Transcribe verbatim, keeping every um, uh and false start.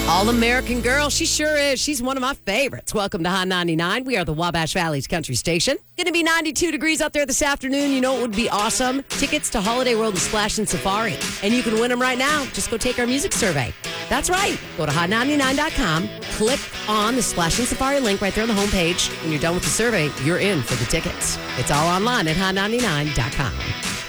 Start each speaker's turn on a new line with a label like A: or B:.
A: All-American girl, she sure is. She's one of my favorites. Welcome to Hot ninety-nine. We are the Wabash Valley's country station. Going to be ninety-two degrees out there this afternoon. You know what would be awesome? Tickets to Holiday World and Splash and Safari. And you can win them right now. Just go take our music survey. That's right. Go to hot ninety-nine dot com. Click on the Splash and Safari link right there on the homepage. When you're done with the survey, you're in for the tickets. It's all online at hot ninety-nine dot com.